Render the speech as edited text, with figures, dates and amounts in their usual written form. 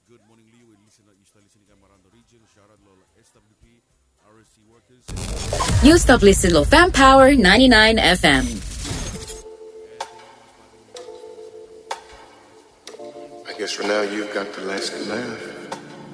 Good morning, Leo. You start listening at Marando Region. Shout out to SWP, RSC workers. You stop listening to Fam Power 99 FM. I guess for now you've got the last laugh.